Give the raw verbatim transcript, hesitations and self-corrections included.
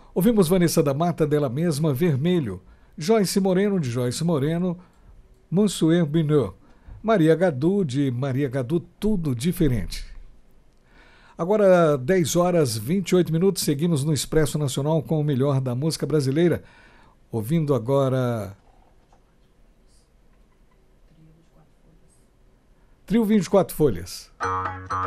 Ouvimos Vanessa da Mata, dela mesma, Vermelho. Joyce Moreno, de Joyce Moreno, Monsuer Binot. Maria Gadu, de Maria Gadu, Tudo Diferente. Agora, dez horas e vinte e oito minutos, seguimos no Expresso Nacional com o melhor da música brasileira. Ouvindo agora... Trio vinte e quatro Folhas.